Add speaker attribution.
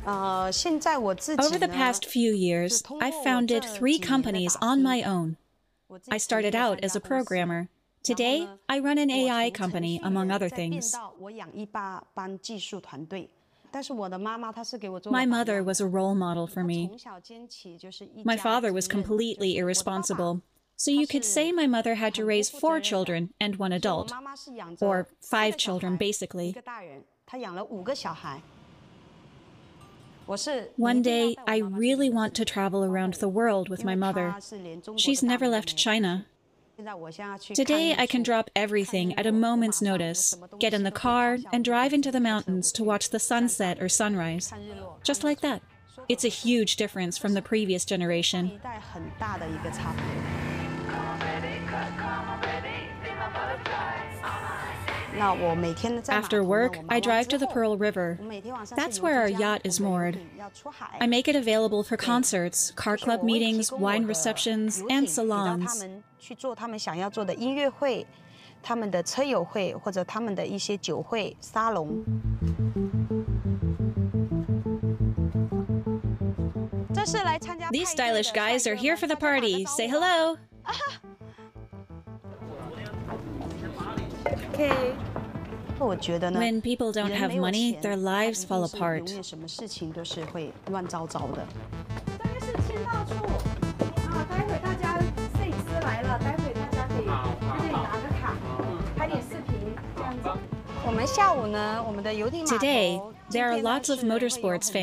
Speaker 1: Over the past few years, I've founded 3 companies on my own. I started out as a programmer. Today, I run an AI company, among other things. My mother was a role model for me. My father was completely irresponsible. So you could say my mother had to raise 4 children and 1 adult. Or 5 children, basically. One day, I really want to travel around the world with my mother. She's never left China. Today, I can drop everything at a moment's notice, get in the car, and drive into the mountains to watch the sunset or sunrise. Just like that. It's a huge difference from the previous generation. After work, I drive to the Pearl River. That's where our yacht is moored. I make it available for concerts, car club meetings, wine receptions, and salons. These stylish guys are here for the party. Say hello! When people don't have money, their lives fall apart. Today, there are lots of motorsports fans